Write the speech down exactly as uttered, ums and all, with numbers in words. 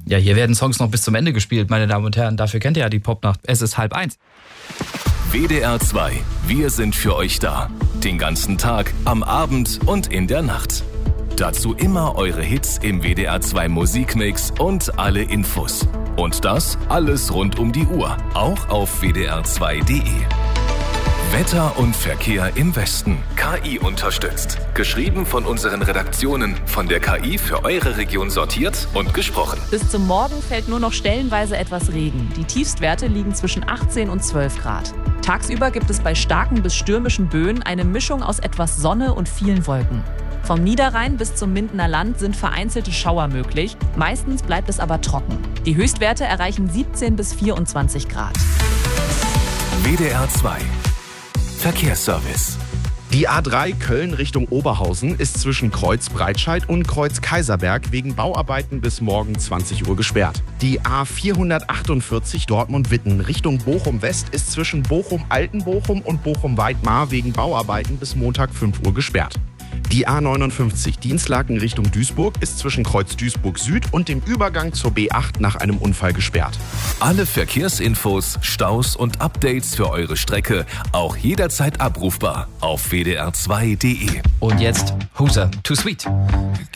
Ja, hier werden Songs noch bis zum Ende gespielt, meine Damen und Herren. Dafür kennt ihr ja die Popnacht. Es ist halb eins. W D R zwei. Wir sind für euch da. Den ganzen Tag, am Abend und in der Nacht. Dazu immer eure Hits im W D R zwei Musikmix und alle Infos. Und das alles rund um die Uhr. Auch auf w d r zwei punkt d e. Wetter und Verkehr im Westen. K I unterstützt. Geschrieben von unseren Redaktionen. Von der K I für eure Region sortiert und gesprochen. Bis zum Morgen fällt nur noch stellenweise etwas Regen. Die Tiefstwerte liegen zwischen achtzehn und zwölf Grad. Tagsüber gibt es bei starken bis stürmischen Böen eine Mischung aus etwas Sonne und vielen Wolken. Vom Niederrhein bis zum Mindener Land sind vereinzelte Schauer möglich. Meistens bleibt es aber trocken. Die Höchstwerte erreichen siebzehn bis vierundzwanzig Grad. W D R zwei. Verkehrsservice. Die A drei Köln Richtung Oberhausen ist zwischen Kreuz Breitscheid und Kreuz Kaiserberg wegen Bauarbeiten bis morgen zwanzig Uhr gesperrt. Die A vierhundertachtundvierzig Dortmund-Witten Richtung Bochum-West ist zwischen Bochum-Altenbochum und Bochum-Weidmar wegen Bauarbeiten bis Montag fünf Uhr gesperrt. Die A neunundfünfzig Dienstlaken Richtung Duisburg ist zwischen Kreuz Duisburg Süd und dem Übergang zur B acht nach einem Unfall gesperrt. Alle Verkehrsinfos, Staus und Updates für eure Strecke auch jederzeit abrufbar auf w d r zwei punkt d e. Und jetzt Huser, Too Sweet.